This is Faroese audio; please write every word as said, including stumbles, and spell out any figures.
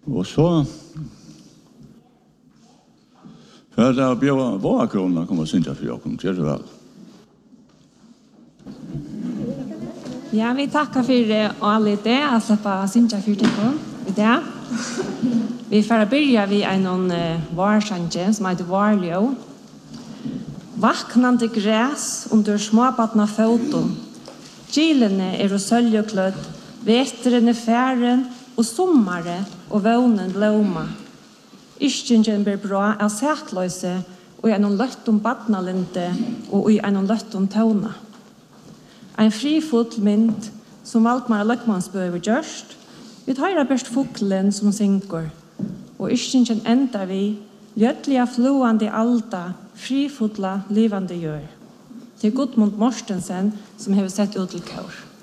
Og så för att bjöa våra kronor kommer synja för jag kommer till det väl. Ja, vi tackar för det och alla det att släppa synja för det i det. Vi får börja vid en varsanje som heter Varlio. Vaknande gräs under småbatna foton. Gilene är och söljeklödd, veteren är fären och sommare och vånen blomma. Ischingen blir bra av säklöse och i en löttom badnalente och i en löttom tona. En frifot mynd som Valdemar Løkmansbøver gjørst, vi tar best fuklen som synker, og ischingen enda vi ljøtliga floande alda, frifotla livande gjør. Til Gudmund Mortensen som har sett ut til kår.